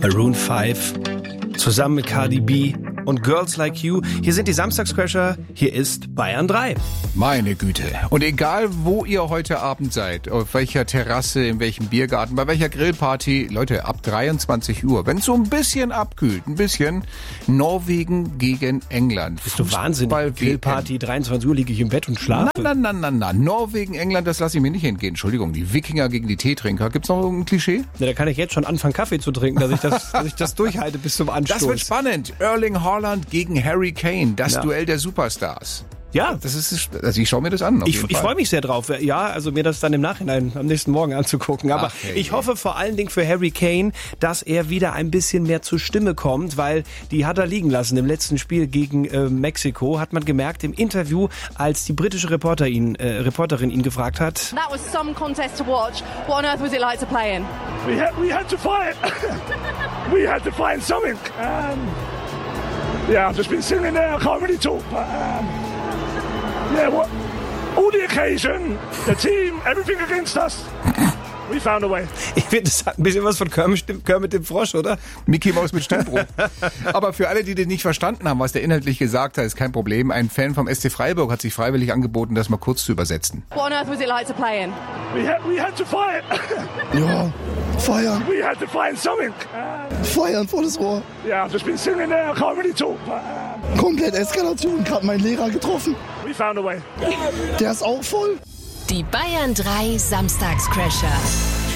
Maroon 5, zusammen mit Cardi B und Girls Like You. Hier sind die Samstagscrasher, hier ist Bayern 3. Meine Güte. Und egal, wo ihr heute Abend seid, auf welcher Terrasse, in welchem Biergarten, bei welcher Grillparty, Leute, ab 23 Uhr, wenn es so ein bisschen abkühlt, ein bisschen, Norwegen gegen England. Bist du wahnsinnig? Grillparty, 23 Uhr liege ich im Bett und schlafe. Na. Norwegen, England, das lasse ich mir nicht entgehen. Entschuldigung, die Wikinger gegen die Teetrinker. Gibt's noch ein Klischee? Na, da kann ich jetzt schon anfangen, Kaffee zu trinken, dass ich das durchhalte bis zum Anstoß. Das wird spannend. Erling Haaland gegen Harry Kane, das Duell der Superstars. Ja, das ist, also ich schaue mir das an. Ich freue mich sehr drauf. Ja, also mir das dann im Nachhinein am nächsten Morgen anzugucken. Aber ich hoffe vor allen Dingen für Harry Kane, dass er wieder ein bisschen mehr zur Stimme kommt, weil die hat er liegen lassen. Im letzten Spiel gegen Mexiko hat man gemerkt im Interview, als die britische Reporterin ihn gefragt hat. That was some contest to watch. What on earth was it like to play in? We had to fight. We had to find something. Yeah, I've just been sitting there. I can't really talk, but yeah, all the occasion, the team, everything against us. We found a way. Ich finde, das hat ein bisschen was von Kermit dem Frosch, oder? Mickey Maus mit Stimmbruch. Aber für alle, die das nicht verstanden haben, was der inhaltlich gesagt hat, ist kein Problem. Ein Fan vom SC Freiburg hat sich freiwillig angeboten, das mal kurz zu übersetzen. What on earth was it like to play in? We had to fight. Ja, feiern. We had to find something. Feiern volles Rohr. Yeah, I've just been sitting there. I can't really talk, but komplett Eskalation. Gerade meinen Lehrer getroffen. We found a way. Der ist auch voll. Die Bayern 3 Samstagscrasher.